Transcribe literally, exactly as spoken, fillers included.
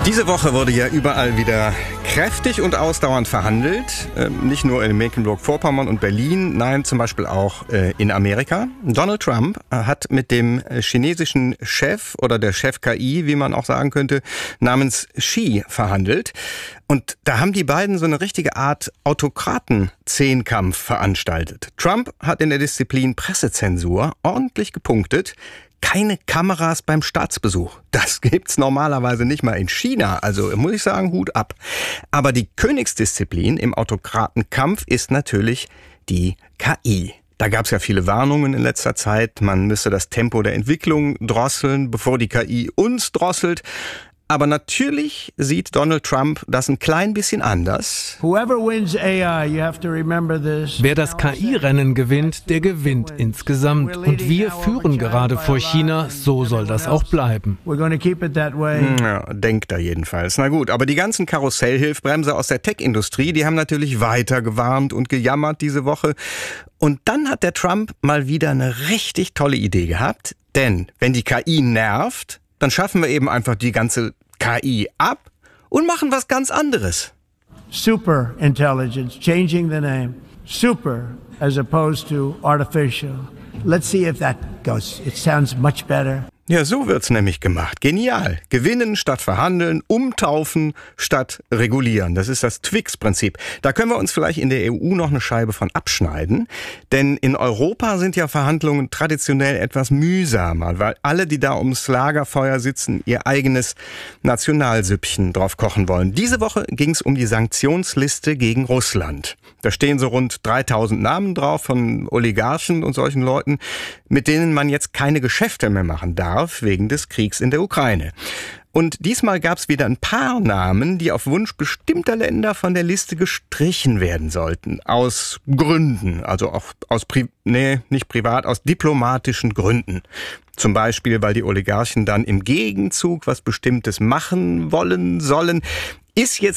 Diese Woche wurde ja überall wieder kräftig und ausdauernd verhandelt. Ähm, nicht nur in Mecklenburg-Vorpommern und Berlin, nein, zum Beispiel auch äh, in Amerika. Donald Trump hat mit dem chinesischen Chef oder der Chef K I, wie man auch sagen könnte, namens Xi verhandelt. Und da haben die beiden so eine richtige Art Autokraten-Zehnkampf veranstaltet. Trump hat in der Disziplin Pressezensur ordentlich gepunktet. Keine Kameras beim Staatsbesuch. Das gibt's normalerweise nicht mal in China. Also muss ich sagen, Hut ab. Aber die Königsdisziplin im Autokratenkampf ist natürlich die K I. Da gab's ja viele Warnungen in letzter Zeit. Man müsse das Tempo der Entwicklung drosseln, bevor die K I uns drosselt. Aber natürlich sieht Donald Trump das ein klein bisschen anders. Wer das K I-Rennen gewinnt, der gewinnt insgesamt. Und wir führen gerade vor China, so soll das auch bleiben. Ja, denkt er jedenfalls. Na gut, aber die ganzen Karussellhilfbremse aus der Tech-Industrie, die haben natürlich weiter gewarnt und gejammert diese Woche. Und dann hat der Trump mal wieder eine richtig tolle Idee gehabt. Denn wenn die K I nervt, dann schaffen wir eben einfach die ganze K I ab und machen was ganz anderes. Super Intelligence, changing the name. Super as opposed to artificial. Let's see if that goes. It sounds much better. Ja, so wird's nämlich gemacht. Genial. Gewinnen statt verhandeln, umtaufen statt regulieren. Das ist das Twix-Prinzip. Da können wir uns vielleicht in der E U noch eine Scheibe von abschneiden. Denn in Europa sind ja Verhandlungen traditionell etwas mühsamer, weil alle, die da ums Lagerfeuer sitzen, ihr eigenes Nationalsüppchen drauf kochen wollen. Diese Woche ging's um die Sanktionsliste gegen Russland. Da stehen so rund dreitausend Namen drauf von Oligarchen und solchen Leuten, mit denen man jetzt keine Geschäfte mehr machen darf, wegen des Kriegs in der Ukraine. Und diesmal gab es wieder ein paar Namen, die auf Wunsch bestimmter Länder von der Liste gestrichen werden sollten. Aus Gründen, also auch aus, Pri- nee, nicht privat, aus diplomatischen Gründen. Zum Beispiel, weil die Oligarchen dann im Gegenzug was Bestimmtes machen wollen sollen. Ist jetzt